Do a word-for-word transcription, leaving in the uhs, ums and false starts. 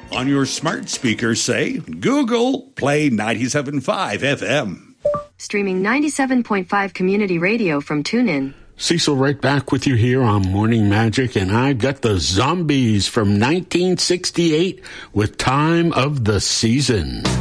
On your smart speaker, say, Google, play ninety-seven point five F M. Streaming ninety-seven point five Community Radio from TuneIn. Cecil right back with you here on Morning Magic, and I got the Zombies from nineteen sixty-eight with Time of the Season.